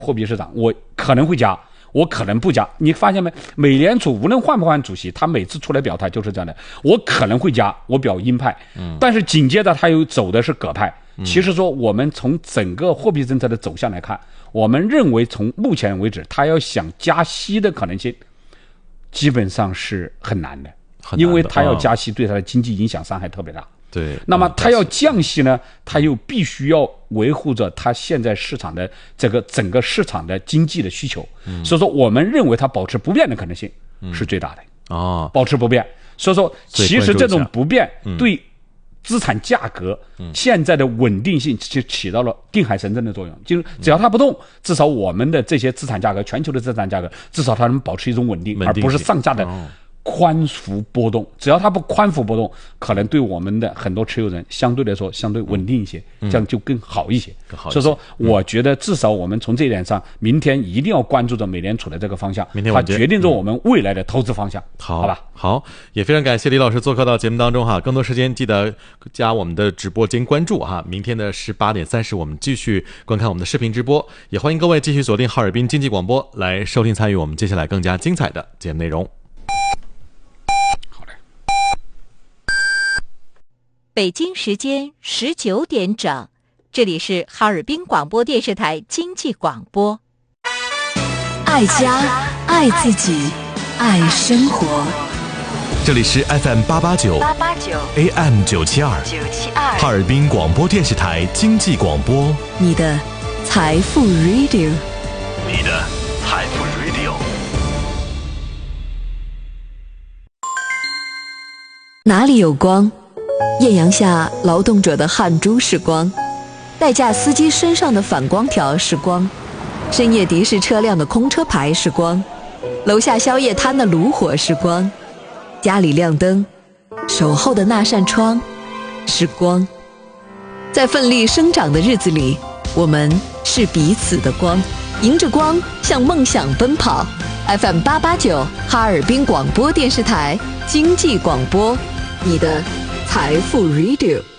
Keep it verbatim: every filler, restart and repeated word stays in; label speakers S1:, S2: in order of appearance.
S1: 货币市场，我可能会加，我可能不加。你发现没？美联储无论换不换主席，他每次出来表态就是这样的，我可能会加，我表鹰派，嗯，但是紧接着他又走的是鸽派。嗯、其实说我们从整个货币政策的走向来看，我们认为从目前为止，他要想加息的可能性，基本上是很难的，很难的，因为他要加息对他的经济影响伤害特别大。
S2: 对，
S1: 那么他要降息呢，他又必须要维护着他现在市场的这个整个市场的经济的需求，嗯、所以说我们认为它保持不变的可能性是最大的。
S2: 嗯、哦，
S1: 保持不变，所以说其实这种不变对资产价格现在的稳定性就起到了定海神针的作用，就是只要它不动，至少我们的这些资产价格，全球的资产价格，至少它能保持一种稳定，而不是上下的。哦，宽幅波动，只要它不宽幅波动，可能对我们的很多持有人相对来说相对稳定一些，嗯、这样就更好一些。
S2: 好一些，
S1: 所以说，我觉得至少我们从这一点上，明天一定要关注着美联储的这个方向，
S2: 明天
S1: 它决定着我们未来的投资方向。嗯、好，好吧，
S2: 好，也非常感谢李老师做客到节目当中哈。更多时间记得加我们的直播间关注哈。明天的十八点三十，我们继续观看我们的视频直播，也欢迎各位继续锁定哈尔滨经济广播来收听参与我们接下来更加精彩的节目内容。
S3: 北京时间十九点整，这里是哈尔滨广播电视台经济广播。
S4: 爱家，爱自己，爱生活。
S5: 这里是 F M 八八九 A M 九七二哈尔滨广播电视台经济广播，
S4: 你的财富 Radio，
S5: 你的财富 Radio。
S4: 哪里有光？艳阳下劳动者的汗珠是光，代驾司机身上的反光条是光，深夜的士车辆的空车牌是光，楼下宵夜摊的炉火是光，家里亮灯，守候的那扇窗是光。在奋力生长的日子里，我们是彼此的光，迎着光向梦想奔跑。 F M 八八九哈尔滨广播电视台经济广播，你的财富 Radio。